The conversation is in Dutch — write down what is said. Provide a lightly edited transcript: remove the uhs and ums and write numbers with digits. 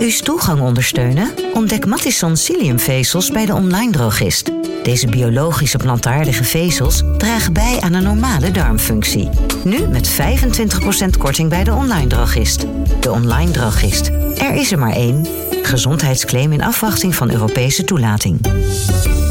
Uw stoelgang ondersteunen? Ontdek Matisson psylliumvezels bij de online drogist. Deze biologische plantaardige vezels dragen bij aan een normale darmfunctie. Nu met 25% korting bij de online drogist. De online drogist. Er is er maar één. Gezondheidsclaim in afwachting van Europese toelating.